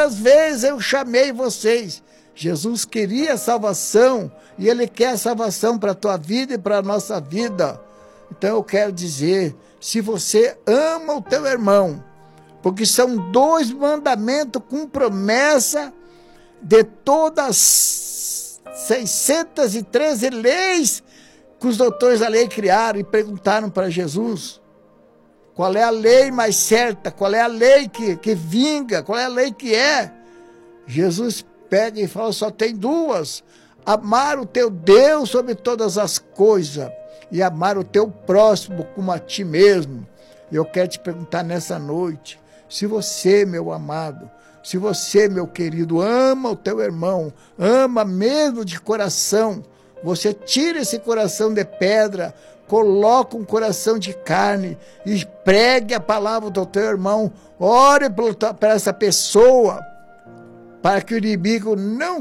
quantas vezes eu chamei vocês? Jesus queria salvação e Ele quer salvação para a tua vida e para a nossa vida. Então eu quero dizer, se você ama o teu irmão, porque são 2 mandamentos com promessa de todas as 613 leis que os doutores da lei criaram e perguntaram para Jesus, qual é a lei mais certa, qual é a lei que vinga, qual é a lei que é? Jesus pega e fala, só tem 2, amar o teu Deus sobre todas as coisas e amar o teu próximo como a ti mesmo. Eu quero te perguntar nessa noite, se você, meu amado, se você, meu querido, ama o teu irmão, ama mesmo de coração, você tira esse coração de pedra, coloca um coração de carne e pregue a palavra do teu irmão, ore para essa pessoa, para que o inimigo não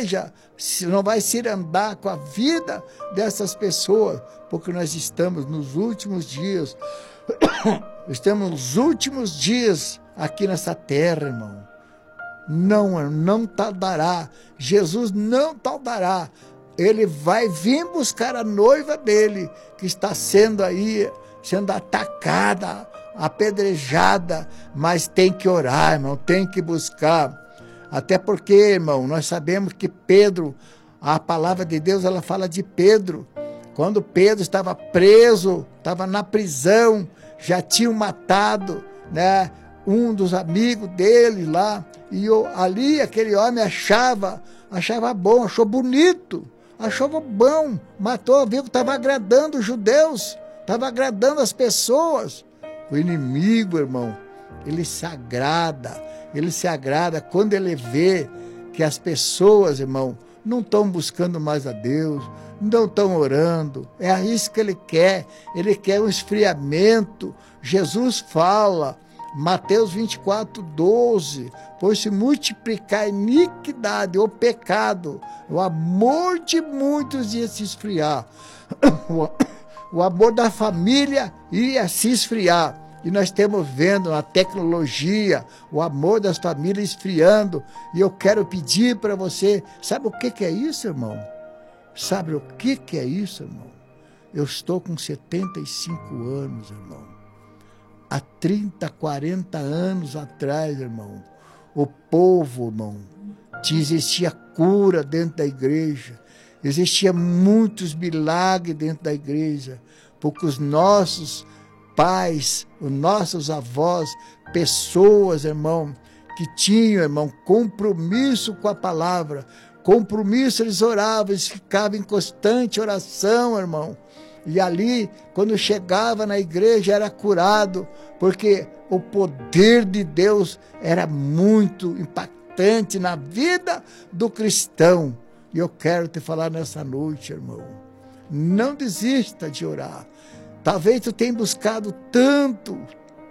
vai se andar com a vida dessas pessoas, porque nós estamos nos últimos dias, estamos nos últimos dias aqui nessa terra, irmão. Não tardará, Jesus não tardará, Ele vai vir buscar a noiva dele, que está sendo atacada, apedrejada, mas tem que orar, irmão, tem que buscar. Até porque, irmão, nós sabemos que Pedro, a palavra de Deus, ela fala de Pedro. Quando Pedro estava preso, estava na prisão, já tinham matado, né, um dos amigos dele lá, e ali aquele homem achava bom, achou bonito, achou bom, matou, viu que estava agradando os judeus, estava agradando as pessoas. O inimigo, irmão, ele se agrada quando ele vê que as pessoas, irmão, não estão buscando mais a Deus, não estão orando, é isso que ele quer um esfriamento. Jesus fala, Mateus 24:12, pois se multiplicar a iniquidade, o pecado, o amor de muitos ia se esfriar, o amor da família ia se esfriar. E nós estamos vendo a tecnologia, o amor das famílias esfriando. E eu quero pedir para você, sabe o que é isso, irmão? Sabe o que é isso, irmão? Eu estou com 75 anos, irmão. Há 30, 40 anos atrás, irmão, o povo, irmão, existia cura dentro da igreja, existia muitos milagres dentro da igreja, porque os nossos pais, os nossos avós, pessoas, irmão, que tinham, irmão, compromisso com a palavra, compromisso, eles oravam, eles ficavam em constante oração, irmão. E ali, quando chegava na igreja, era curado, porque o poder de Deus era muito impactante na vida do cristão. E eu quero te falar nessa noite, irmão, não desista de orar. Talvez tu tenha buscado tanto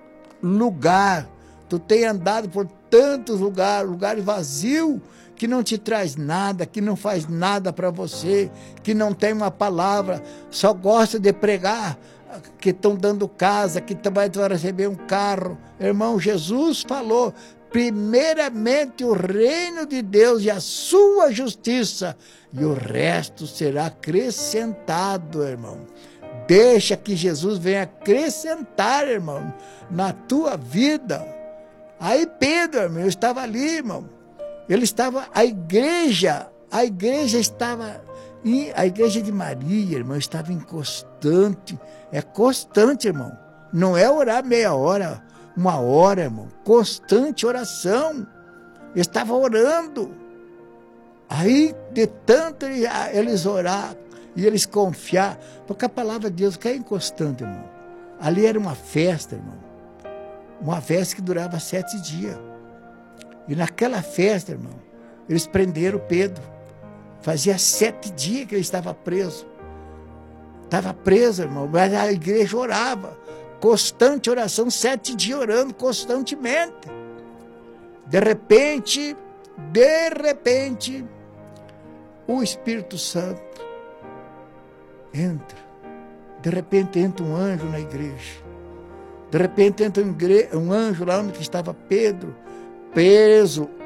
lugar, tu tenha andado por tantos lugares vazios, que não te traz nada, que não faz nada para você, que não tem uma palavra, só gosta de pregar, que estão dando casa, que vai receber um carro. Irmão, Jesus falou, primeiramente o reino de Deus e a sua justiça, e o resto será acrescentado, irmão. Deixa que Jesus venha acrescentar, irmão, na tua vida. Aí Pedro, irmão, eu estava ali, irmão. Ele estava, a igreja de Maria, irmão, estava em constante, é constante, irmão. Não é orar meia hora, 1 hora, irmão. Constante oração. Eu estava orando. Aí, de tanto eles orar e eles confiar, porque a palavra de Deus que é inconstante, irmão. Ali era uma festa, irmão. Uma festa que durava 7 dias. E naquela festa, irmão, eles prenderam Pedro. Fazia 7 dias que ele estava preso. Estava preso, irmão, mas a igreja orava. Constante oração, 7 dias orando constantemente. De repente, o Espírito Santo entra. De repente entra um anjo na igreja. De repente entra um anjo lá onde estava Pedro, preso,